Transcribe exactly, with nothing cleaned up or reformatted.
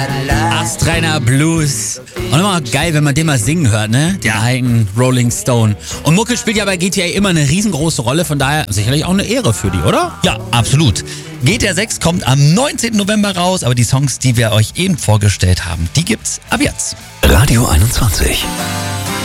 Astreiner Blues. Und immer geil, wenn man den mal singen hört, ne? Der alten Rolling Stone. Und Mucke spielt ja bei G T A immer eine riesengroße Rolle, von daher sicherlich auch eine Ehre für die, oder? Ja, absolut. G T A sechs kommt am neunzehnten November raus, aber die Songs, die wir euch eben vorgestellt haben, die gibt's ab jetzt. Radio einundzwanzig.